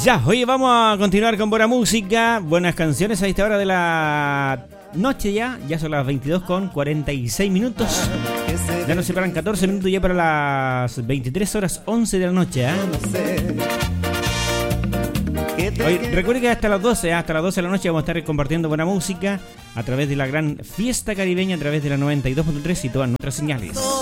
Ya, oye, vamos a continuar con buena música, buenas canciones a esta hora de la noche ya son las 22:46. Ya nos separan 14 minutos ya para las 23:11 de la noche, Hoy, recuerde que hasta las 12 de la noche vamos a estar compartiendo buena música a través de la gran fiesta caribeña, a través de la 92.3 y todas nuestras señales.